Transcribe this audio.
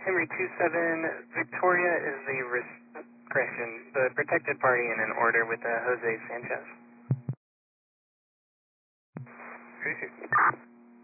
Henry 27, Victoria is the protected party in an order with Jose Sanchez.